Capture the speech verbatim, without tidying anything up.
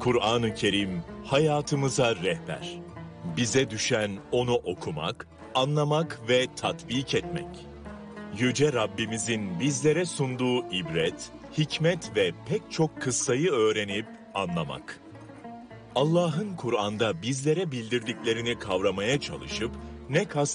Kur'an-ı Kerim hayatımıza rehber. Bize düşen onu okumak, anlamak ve tatbik etmek. Yüce Rabbimizin bizlere sunduğu ibret, hikmet ve pek çok kıssayı öğrenip anlamak. Allah'ın Kur'an'da bizlere bildirdiklerini kavramaya çalışıp ne kast